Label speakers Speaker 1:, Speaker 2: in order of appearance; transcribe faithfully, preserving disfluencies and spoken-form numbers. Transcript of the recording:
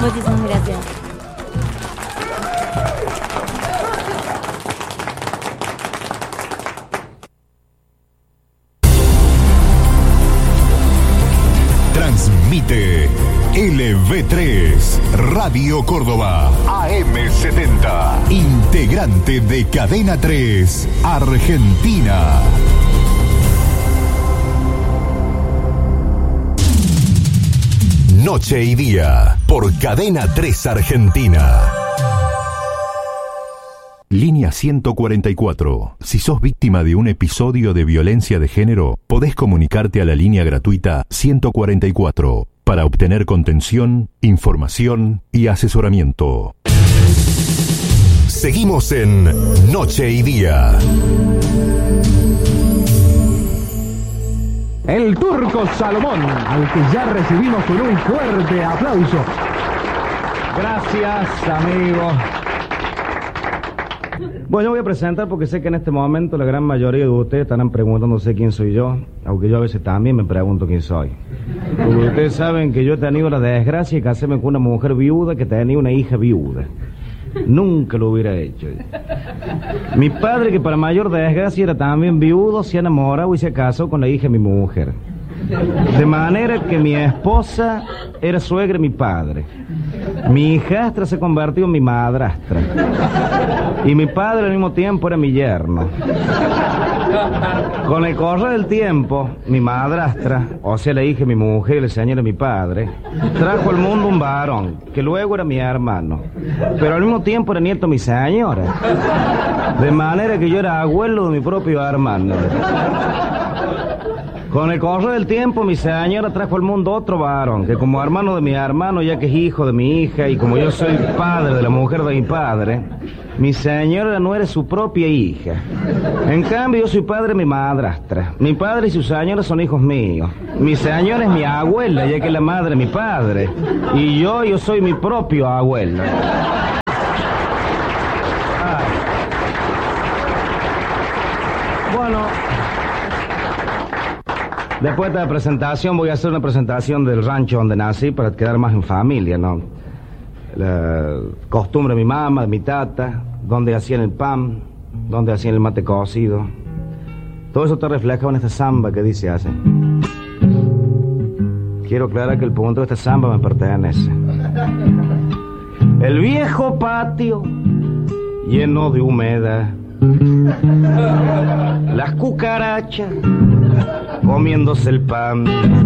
Speaker 1: Muchísimas gracias.
Speaker 2: Transmite L V tres, Radio Córdoba, A M setenta, integrante de Cadena tres, Argentina. Noche y Día, por Cadena tres Argentina. Línea ciento cuarenta y cuatro. Si sos víctima de un episodio de violencia de género, podés comunicarte a la línea gratuita ciento cuarenta y cuatro para obtener contención, información y asesoramiento. Seguimos en Noche y Día.
Speaker 3: El Turco Salomón, al que ya recibimos con un fuerte aplauso. Gracias, amigos. Bueno, yo voy a presentar porque sé que en este momento la gran mayoría de ustedes estarán preguntándose quién soy yo, aunque yo a veces también me pregunto quién soy. Porque ustedes saben que yo he tenido la desgracia de casarme con una mujer viuda que tenía una hija viuda. Nunca lo hubiera hecho. Mi padre, que para mayor desgracia era también viudo, se ha enamorado y se casó con la hija de mi mujer. De manera que mi esposa era suegra de mi padre. Mi hijastra se convirtió en mi madrastra. Y mi padre al mismo tiempo era mi yerno. Con el correr del tiempo, mi madrastra, o sea la hija de mi mujer y la señora de mi padre, trajo al mundo un varón, que luego era mi hermano, pero al mismo tiempo era nieto de mi señora. De manera que yo era abuelo de mi propio hermano. Con el correr del tiempo, mi señora trajo al mundo otro varón, que como hermano de mi hermano, ya que es hijo de mi hija, y como yo soy padre de la mujer de mi padre, mi señora no era su propia hija. En cambio, yo soy padre de mi madrastra. Mi padre y su señora son hijos míos. Mi señora es mi abuela, ya que es la madre de mi padre. Y yo, yo soy mi propio abuelo. Ah. Bueno... Después de la presentación voy a hacer una presentación del rancho donde nací para quedar más en familia, ¿no? La costumbre de mi mamá, de mi tata, donde hacían el pan, donde hacían el mate cocido. Todo eso está reflejado en esta samba que dice así. Quiero aclarar que el punto de esta samba me pertenece. El viejo patio lleno de humedad, las cucarachas comiéndose el pan.